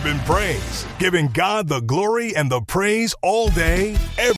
worship and praise, giving God the glory and the praise all day, every